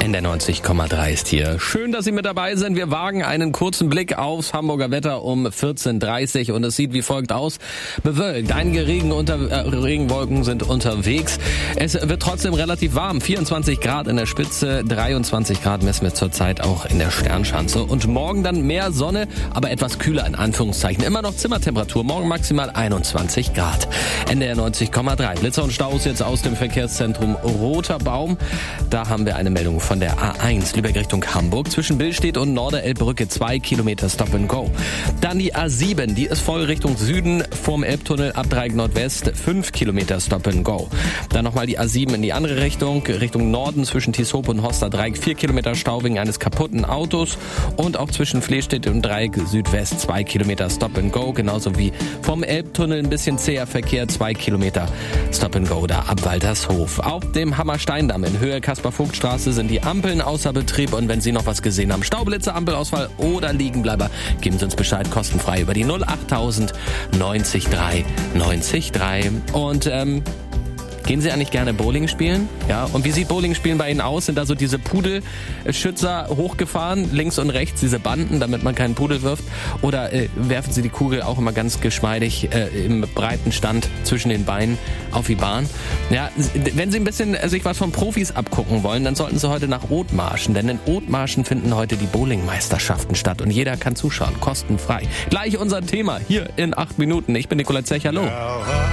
NDR90,3 ist hier. Schön, dass Sie mit dabei sind. Wir wagen einen kurzen Blick aufs Hamburger Wetter um 14.30 Uhr und es sieht wie folgt aus. Bewölkt, einige Regenwolken sind unterwegs. Es wird trotzdem relativ warm. 24 Grad in der Spitze, 23 Grad messen wir zurzeit auch in der Sternschanze. Und morgen dann mehr Sonne, aber etwas kühler in Anführungszeichen. Immer noch Zimmertemperatur, morgen maximal 21 Grad. NDR90,3. Blitzer und Staus jetzt aus dem Verkehrszentrum Roter Baum. Da haben wir eine Meldung von der A1 Lübeck Richtung Hamburg. Zwischen Billstedt und Norderelbbrücke 2 Kilometer Stop and Go. Dann die A7, die ist voll Richtung Süden vorm Elbtunnel ab Dreieck Nordwest 5 Kilometer Stop and Go. Dann nochmal die A7 in die andere Richtung Norden zwischen Tieshoop und Hoster Dreieck 4 Kilometer Stau wegen eines kaputten Autos und auch zwischen Flehstedt und Dreieck Südwest 2 Kilometer Stop and Go, genauso wie vom Elbtunnel ein bisschen zäher Verkehr 2 Kilometer Stop and Go da ab Waltershof. Auf dem Hammersteindamm in Höhe Kaspar-Vogt-Straße sind die Ampeln außer Betrieb und wenn Sie noch was gesehen haben, Staublitzer, Ampelausfall oder Liegenbleiber, geben Sie uns Bescheid, kostenfrei über die 08000 90 3 90 3. Und gehen Sie eigentlich gerne Bowling spielen? Ja, und wie sieht Bowling spielen bei Ihnen aus? Sind da so diese Pudelschützer hochgefahren, links und rechts, diese Banden, damit man keinen Pudel wirft? Oder werfen Sie die Kugel auch immer ganz geschmeidig im breiten Stand zwischen den Beinen auf die Bahn? Ja, wenn Sie ein bisschen sich was von Profis abgucken wollen, dann sollten Sie heute nach Othmarschen, denn in Othmarschen finden heute die Bowlingmeisterschaften statt und jeder kann zuschauen, kostenfrei. Gleich unser Thema hier in 8 Minuten. Ich bin Nicolai Zech, hallo.